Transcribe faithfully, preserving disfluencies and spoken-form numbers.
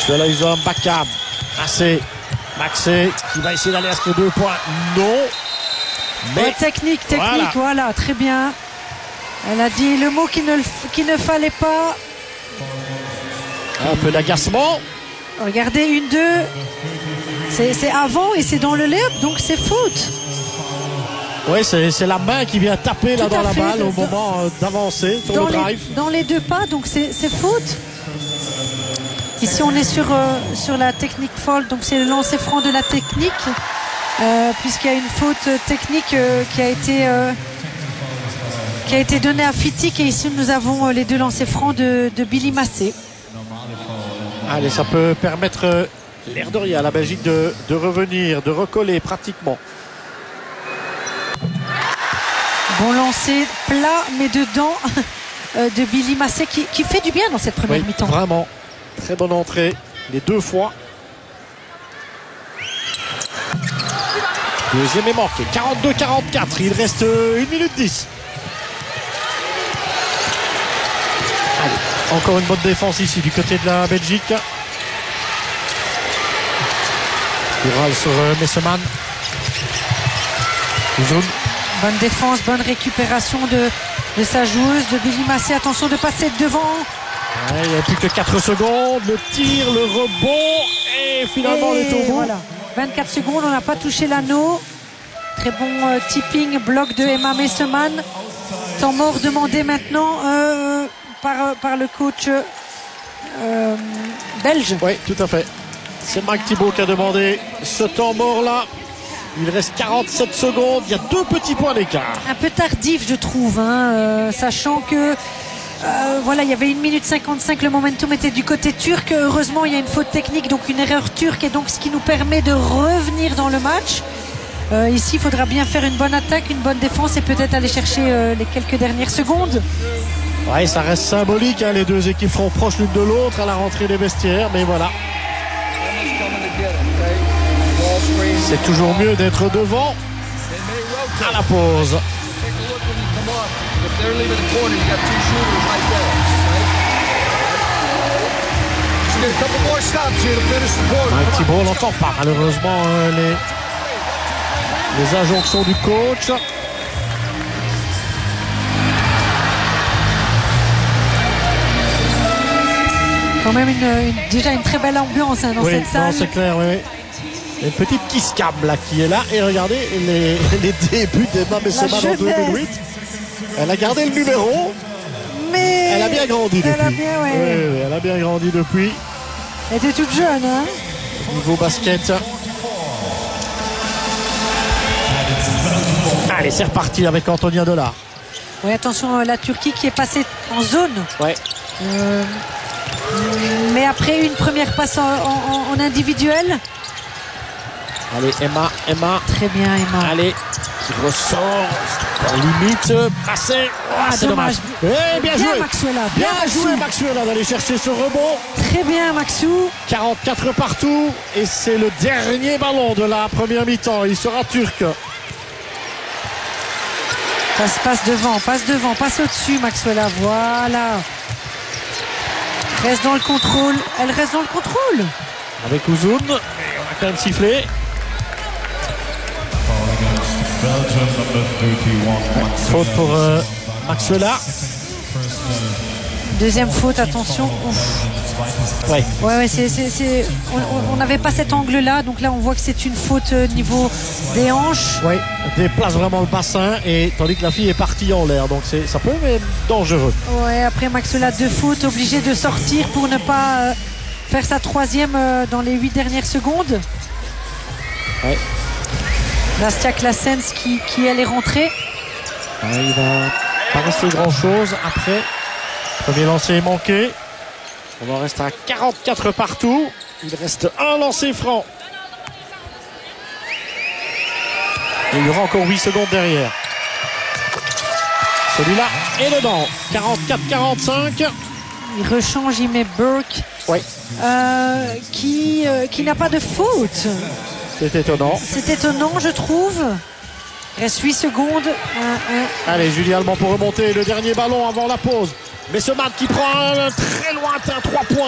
Maxwell Isom, Bakam. Maxé. Maxé qui va essayer d'aller inscrire deux points. Non. Mais ouais, technique, technique, voilà. voilà, très bien. Elle a dit le mot qu'il ne, qu'il ne fallait pas. Un peu d'agacement. Regardez, une, deux. C'est, c'est avant et c'est dans le layup, donc c'est foot. Oui, c'est, c'est la main qui vient taper là Tout dans la fait, balle de, au moment euh, d'avancer sur dans le drive. Les, dans les deux pas, donc c'est, c'est foot. Ici, on est sur, euh, sur la technique fold, donc c'est le lancer franc de la technique, euh, puisqu'il y a une faute technique euh, qui a été euh, qui a été donnée à Fittic, et ici nous avons euh, les deux lancers francs de, de Billy Massé. Allez, ça peut permettre euh, l'air de rien à la Belgique de, de revenir, de recoller pratiquement. Bon lancer plat mais dedans euh, de Billy Massé qui, qui fait du bien dans cette première oui, mi-temps. Vraiment, très bonne entrée, les deux fois. Deuxième est manqué, quarante-deux quarante-quatre, il reste une minute dix. Allez, encore une bonne défense ici du côté de la Belgique. Ural sur euh, Messeman. Jaune. Bonne défense, bonne récupération de, de sa joueuse, de Billy Massé. Attention de passer devant. Ouais, il n'y a plus que quatre secondes. Le tir, le rebond et finalement et le tour. Voilà. vingt-quatre secondes, on n'a pas touché l'anneau. Très bon euh, tipping, bloc de Emma Messeman. Temps mort demandé maintenant euh, par, par le coach euh, belge. Oui, tout à fait. C'est Mike Thibault qui a demandé ce temps mort là. Il reste quarante-sept secondes, il y a deux petits points d'écart. Un peu tardif je trouve, hein, euh, sachant que euh, voilà, il y avait une minute cinquante-cinq, le momentum était du côté turc. Heureusement il y a une faute technique, donc une erreur turque, et donc ce qui nous permet de revenir dans le match. Euh, ici il faudra bien faire une bonne attaque, une bonne défense et peut-être aller chercher euh, les quelques dernières secondes. Oui, ça reste symbolique, hein, les deux équipes seront proches l'une de l'autre à la rentrée des vestiaires, mais voilà. C'est toujours mieux d'être devant à la pause. Mike Thibault, on n'entend pas malheureusement euh, les, les injonctions du coach. Quand même une, une, déjà une très belle ambiance hein, dans oui, cette salle. Non, c'est clair, oui. Une petite kiss cam là qui est là, et regardez les, les débuts d'Emma Messeman en deux mille huit. Elle a gardé le numéro, mais elle a bien grandi elle depuis. A bien, ouais. Oui, oui, elle a bien grandi depuis. Elle était toute jeune, hein. Niveau basket. Allez, c'est reparti avec Antonia Dollard. Oui, attention, la Turquie qui est passée en zone. Ouais. Euh, mais après une première passe en, en, en individuel. Allez, Emma, Emma. Très bien, Emma. Allez, qui ressort. Limite, passé. Oh, ah, c'est dommage. dommage. Eh, bien, bien joué. Maxwella, bien, bien joué, Maxwella, d'aller chercher ce rebond. Très bien, Maxou. quarante-quatre partout. Et c'est le dernier ballon de la première mi-temps. Il sera turc. Passe, passe devant, passe devant, passe au-dessus, Maxwella. Voilà. Reste dans le contrôle. Elle reste dans le contrôle. Avec Ouzoun. On a quand même sifflé. Faute pour euh, Maxwella. Deuxième faute, attention. Ouais. Ouais, ouais, c'est, c'est, c'est... On n'avait pas cet angle-là, donc là on voit que c'est une faute niveau des hanches. Oui, déplace vraiment le bassin, et tandis que la fille est partie en l'air, donc c'est, ça peut être dangereux. Ouais, après Maxwella, deux fautes, obligé de sortir pour ne pas euh, faire sa troisième euh, dans les huit dernières secondes. Ouais. Nastia Klassens qui, qui elle est rentrée. Ouais, il va pas rester grand chose après. Premier lancer est manqué. On en reste à quarante-quatre partout. Il reste un lancer franc. Et il y aura encore huit secondes derrière. Celui-là est dedans. quarante-quatre quarante-cinq. Il rechange, il met Burke. Oui. Euh, qui, euh, qui n'a pas de faute. C'est étonnant. C'est étonnant, je trouve. Il reste huit secondes. Un, un. Allez, Julie Allemand pour remonter le dernier ballon avant la pause. Messeman qui prend un très lointain trois points.